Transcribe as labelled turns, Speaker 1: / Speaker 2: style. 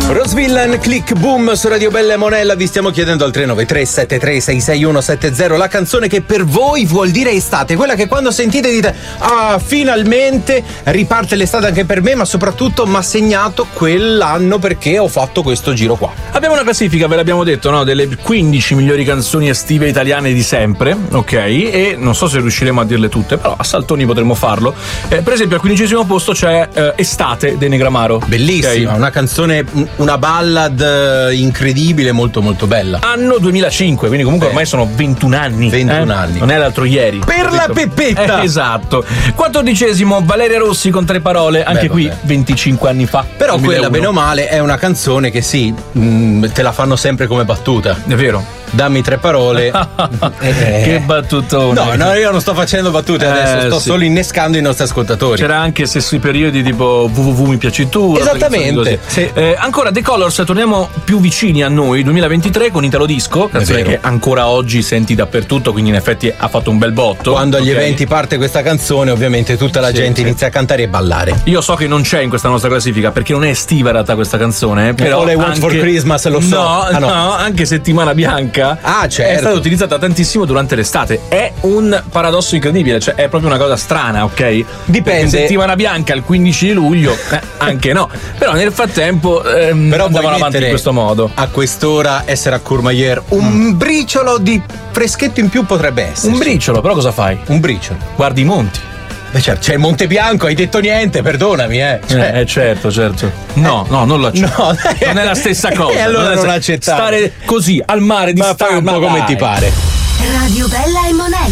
Speaker 1: Rose Villain, Click Boom su Radio Bella e Monella. Vi stiamo chiedendo al 393-73-66170 la canzone che per voi vuol dire estate, quella che quando sentite dite ah, finalmente riparte l'estate anche per me, ma soprattutto mi ha segnato quell'anno perché ho fatto questo giro qua.
Speaker 2: Abbiamo una classifica, ve l'abbiamo detto, no? Delle 15 migliori canzoni estive italiane di sempre, ok? E non so se riusciremo a dirle tutte, però a saltoni potremmo farlo. Per esempio al 15° posto c'è Estate dei Negramaro.
Speaker 1: Bellissima,
Speaker 2: okay?
Speaker 1: Una canzone, una ballad incredibile, molto molto bella.
Speaker 2: Anno 2005, quindi comunque ormai sono 21 anni.
Speaker 1: 21 anni.
Speaker 2: Non è l'altro ieri.
Speaker 1: Per la Peppetta!
Speaker 2: Esatto. 14° Valeria Rossi con Tre parole, anche qui 25 anni fa.
Speaker 1: Però
Speaker 2: 2001.
Speaker 1: quella bene o male è una canzone che sì, te la fanno sempre come battuta.
Speaker 2: È vero.
Speaker 1: Dammi 3 parole.
Speaker 2: Che battutone.
Speaker 1: No, io non sto facendo battute adesso, sto solo innescando i nostri ascoltatori.
Speaker 2: C'era anche se sui periodi tipo www mi piaci tu.
Speaker 1: Esattamente.
Speaker 2: Sì. Ancora The Colors, torniamo più vicini a noi, 2023 con Italo Disco, canzone che ancora oggi senti dappertutto, quindi in effetti ha fatto un bel botto.
Speaker 1: Quando agli eventi parte questa canzone, ovviamente tutta la gente inizia a cantare e ballare.
Speaker 2: Io so che non c'è in questa nostra classifica perché non è estiva in realtà questa canzone, però
Speaker 1: All I Want for Christmas lo so.
Speaker 2: No, anche Settimana Bianca
Speaker 1: certo.
Speaker 2: è stata utilizzata tantissimo durante l'estate. È un paradosso incredibile, cioè è proprio una cosa strana, ok?
Speaker 1: Dipende.
Speaker 2: Perché Settimana Bianca il 15 di luglio anche no, però nel frattempo andavano avanti in questo modo.
Speaker 1: A quest'ora essere a Courmayeur un briciolo di freschetto in più potrebbe essere.
Speaker 2: Un briciolo, però cosa fai?
Speaker 1: Un briciolo.
Speaker 2: Guardi i monti.
Speaker 1: Beh, certo, c'è il Monte Bianco, hai detto niente, perdonami,
Speaker 2: certo. No, non lo accetto.
Speaker 1: No,
Speaker 2: non è la stessa cosa.
Speaker 1: E allora non accettare.
Speaker 2: Stare così al mare di
Speaker 1: fai un po' come ti pare.
Speaker 3: Radio Bella e Monella.